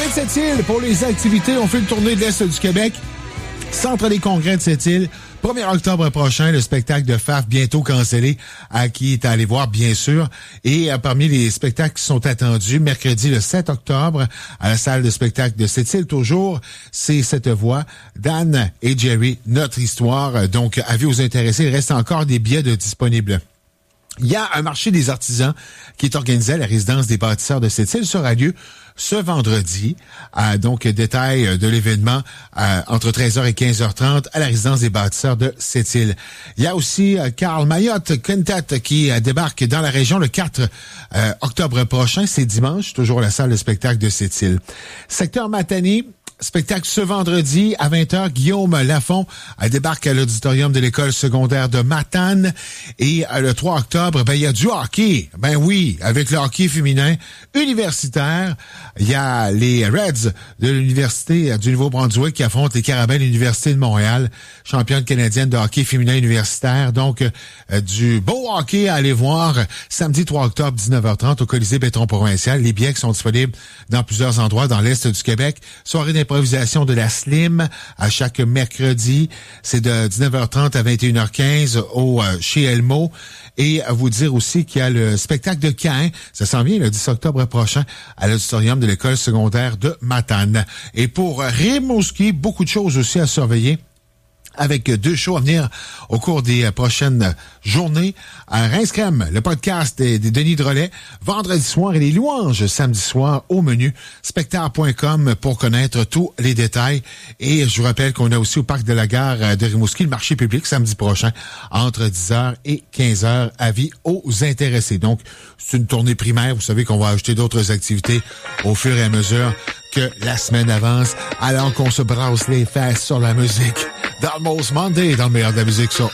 de Sept-Îles pour les activités. On fait une tournée de l'Est du Québec. Centre des congrès de Sept-Îles. 1er octobre prochain, le spectacle de Faf, bientôt cancellé, à qui est allé voir, bien sûr. Et parmi les spectacles qui sont attendus, mercredi le 7 octobre, à la salle de spectacle de Sept-Îles, toujours, c'est Cette Voix, Dan et Jerry, notre histoire. Donc, avis aux intéressés, il reste encore des billets de disponibles. Il y a un marché des artisans qui est organisé à la résidence des bâtisseurs de Sept-Îles, sera lieu ce vendredi. Donc, détail de l'événement entre 13h et 15h30 à la résidence des bâtisseurs de Sept-Îles. Il y a aussi Carl Mayotte Quintet qui débarque dans la région le 4 octobre prochain. C'est dimanche, toujours à la salle de spectacle de Sept-Îles. Secteur Matane. Spectacle ce vendredi à 20h. Guillaume Lafont débarque à l'auditorium de l'école secondaire de Matane. Et le 3 octobre, il y a du hockey. Ben oui, avec le hockey féminin universitaire. Il y a les Reds de l'Université du Nouveau-Brunswick qui affrontent les Carabins de l'Université de Montréal, championne canadienne de hockey féminin universitaire. Donc, du beau hockey à aller voir samedi 3 octobre, 19h30 au Colisée Béton Provincial. Les billets qui sont disponibles dans plusieurs endroits dans l'Est du Québec. Soirée d'improvisation de la Slim à chaque mercredi. C'est de 19h30 à 21h15 chez Elmo. Et à vous dire aussi qu'il y a le spectacle de Caen. Ça s'en vient le 10 octobre prochain à l'auditorium de l'école secondaire de Matane. Et pour Rimouski, beaucoup de choses aussi à surveiller. Avec 2 shows à venir au cours des prochaines journées. À Rince Crème, le podcast des Denis Drolet, vendredi soir et les louanges samedi soir au menu. Spectacle.com pour connaître tous les détails. Et je vous rappelle qu'on a aussi au Parc de la Gare de Rimouski le marché public samedi prochain entre 10h et 15h. Avis aux intéressés. Donc, c'est une tournée primaire. Vous savez qu'on va ajouter d'autres activités au fur et à mesure que la semaine avance, alors qu'on se brasse les fesses sur la musique. Dans le Most Monday, dans le meilleur de la musique sur